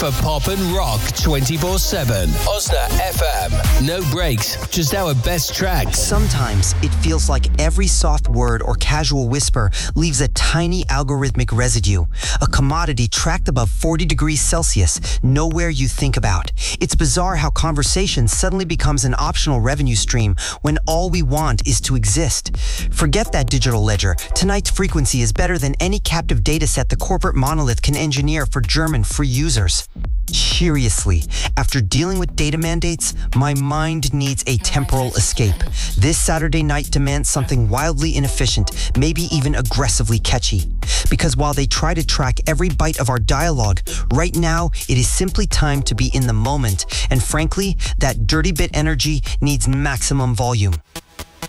for pop and rock 24/7. Osna FM. No breaks, just our best tracks. Sometimes it feels like every soft word or casual whisper leaves a tiny algorithmic residue, a commodity tracked above 40 degrees Celsius, nowhere you think about. It's bizarre how conversation suddenly becomes an optional revenue stream when all we want is to exist. Forget that digital ledger. Tonight's frequency is better than any captive data set the corporate monolith can engineer for German free users. Seriously, after dealing with data mandates, my mind needs a temporal escape. This Saturday night demands something wildly inefficient, maybe even aggressively catchy. Because while they try to track every byte of our dialogue, right now it is simply time to be in the moment. And frankly, that dirty bit energy needs maximum volume.